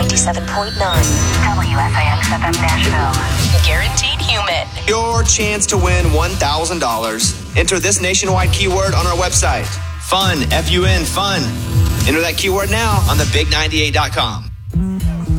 97.9. WFAX-FM Nashville. Guaranteed human. Your chance to win $1,000. Enter this nationwide keyword on our website. Fun, F-U-N, fun. Enter that keyword now on thebig98.com.